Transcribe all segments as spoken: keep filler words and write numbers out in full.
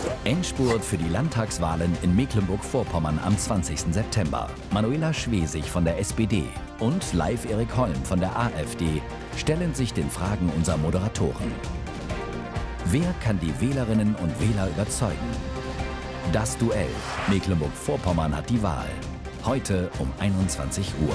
Endspurt für die Landtagswahlen in Mecklenburg-Vorpommern am zwanzigsten September. Manuela Schwesig von der S P D und Live Erik Holm von der A f D stellen sich den Fragen unserer Moderatoren. Wer kann die Wählerinnen und Wähler überzeugen? Das Duell. Mecklenburg-Vorpommern hat die Wahl. Heute um einundzwanzig Uhr.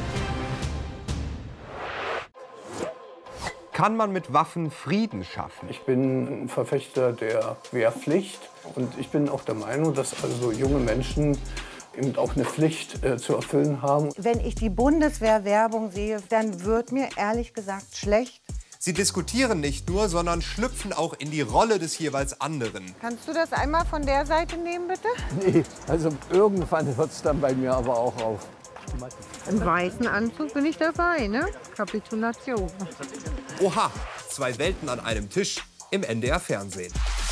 Kann man mit Waffen Frieden schaffen? Ich bin ein Verfechter der Wehrpflicht und ich bin auch der Meinung, dass also junge Menschen eben auch eine Pflicht äh, zu erfüllen haben. Wenn ich die Bundeswehrwerbung sehe, dann wird mir ehrlich gesagt schlecht. Sie diskutieren nicht nur, sondern schlüpfen auch in die Rolle des jeweils anderen. Kannst du das einmal von der Seite nehmen, bitte? Nee, also irgendwann hört es dann bei mir aber auch auf. Im weißen Anzug bin ich dabei, ne? Kapitulation. Oha, zwei Welten an einem Tisch im N D R-Fernsehen.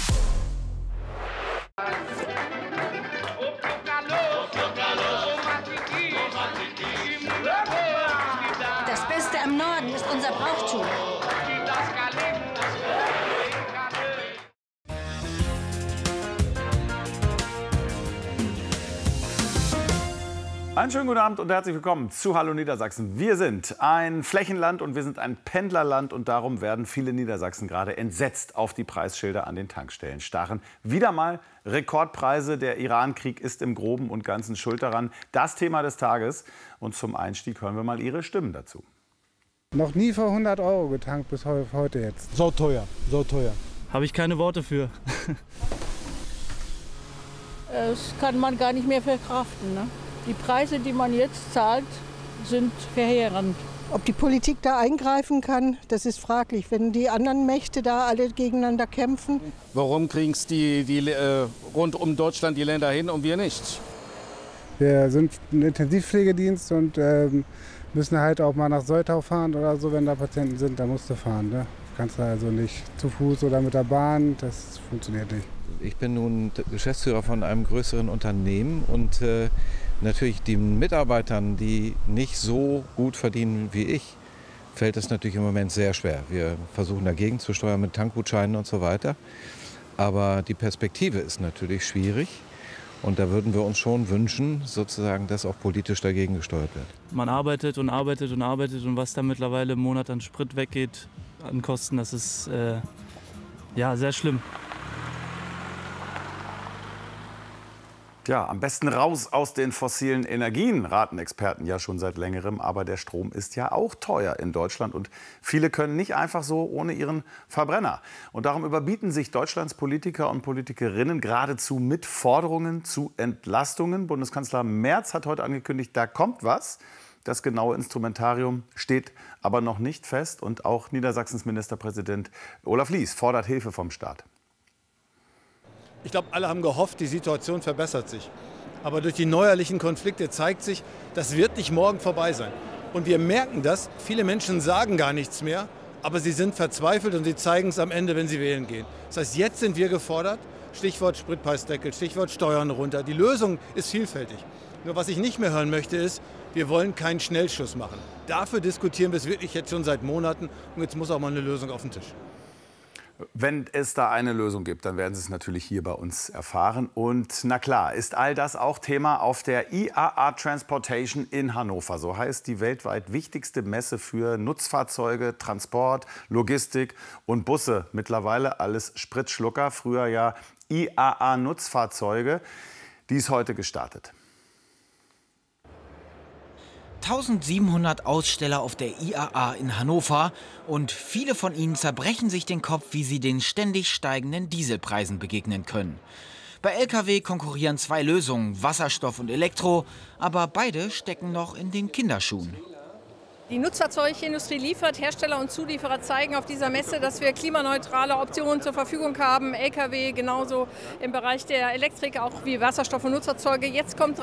Das Beste am Norden ist unser Brauchtum. Einen schönen guten Abend und herzlich willkommen zu Hallo Niedersachsen. Wir sind ein Flächenland und wir sind ein Pendlerland und darum werden viele Niedersachsen gerade entsetzt auf die Preisschilder an den Tankstellen starren. Wieder mal Rekordpreise, der Iran-Krieg ist im Groben und Ganzen schuld daran. Das Thema des Tages und zum Einstieg hören wir mal Ihre Stimmen dazu. Noch nie für hundert Euro getankt bis heute jetzt. So teuer, so teuer. Habe ich keine Worte für. Das kann man gar nicht mehr verkraften, ne? Die Preise, die man jetzt zahlt, sind verheerend. Ob die Politik da eingreifen kann, das ist fraglich. Wenn die anderen Mächte da alle gegeneinander kämpfen. Warum kriegen es die, die äh, rund um Deutschland die Länder hin und wir nicht? Wir sind ein Intensivpflegedienst und äh, müssen halt auch mal nach Soltau fahren oder so, wenn da Patienten sind, da musst du fahren. Ne? Kannst du also nicht zu Fuß oder mit der Bahn, das funktioniert nicht. Ich bin nun Geschäftsführer von einem größeren Unternehmen und äh, natürlich den Mitarbeitern, die nicht so gut verdienen wie ich, fällt es natürlich im Moment sehr schwer. Wir versuchen dagegen zu steuern mit Tankgutscheinen und so weiter. Aber die Perspektive ist natürlich schwierig. Und da würden wir uns schon wünschen, sozusagen, dass auch politisch dagegen gesteuert wird. Man arbeitet und arbeitet und arbeitet und was da mittlerweile im Monat an Sprit weggeht, an Kosten, das ist äh, ja, sehr schlimm. Ja, am besten raus aus den fossilen Energien, raten Experten ja schon seit längerem. Aber der Strom ist ja auch teuer in Deutschland und viele können nicht einfach so ohne ihren Verbrenner. Und darum überbieten sich Deutschlands Politiker und Politikerinnen geradezu mit Forderungen zu Entlastungen. Bundeskanzler Merz hat heute angekündigt, da kommt was. Das genaue Instrumentarium steht aber noch nicht fest. Und auch Niedersachsens Ministerpräsident Olaf Lies fordert Hilfe vom Staat. Ich glaube, alle haben gehofft, die Situation verbessert sich. Aber durch die neuerlichen Konflikte zeigt sich, das wird nicht morgen vorbei sein. Und wir merken das, viele Menschen sagen gar nichts mehr, aber sie sind verzweifelt und sie zeigen es am Ende, wenn sie wählen gehen. Das heißt, jetzt sind wir gefordert, Stichwort Spritpreisdeckel, Stichwort Steuern runter. Die Lösung ist vielfältig. Nur was ich nicht mehr hören möchte, ist, wir wollen keinen Schnellschuss machen. Dafür diskutieren wir es wirklich jetzt schon seit Monaten und jetzt muss auch mal eine Lösung auf den Tisch. Wenn es da eine Lösung gibt, dann werden Sie es natürlich hier bei uns erfahren. Und na klar, ist all das auch Thema auf der I A A Transportation in Hannover. So heißt die weltweit wichtigste Messe für Nutzfahrzeuge, Transport, Logistik und Busse. Mittlerweile alles Spritschlucker, früher ja I A A Nutzfahrzeuge. Die ist heute gestartet. eintausendsiebenhundert Aussteller auf der I A A in Hannover und viele von ihnen zerbrechen sich den Kopf, wie sie den ständig steigenden Dieselpreisen begegnen können. Bei L K W konkurrieren zwei Lösungen, Wasserstoff und Elektro, aber beide stecken noch in den Kinderschuhen. Die Nutzfahrzeugindustrie liefert, Hersteller und Zulieferer zeigen auf dieser Messe, dass wir klimaneutrale Optionen zur Verfügung haben. L K W genauso im Bereich der Elektrik, auch wie Wasserstoff und Nutzfahrzeuge. Jetzt kommt